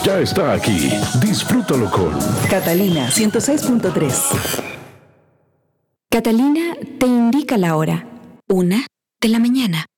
Ya está aquí. Disfrútalo con Catalina 106.3. Catalina te indica la hora. 1 de la mañana.